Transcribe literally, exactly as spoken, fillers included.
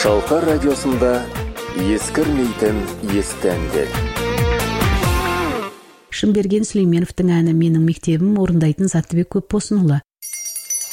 Шалқар радиосында ескірмейтін есті әндер. Шынберген Сүлейменовтің әні «Менің мектебім» орындайтын Заттыбек Көпбосынұлы.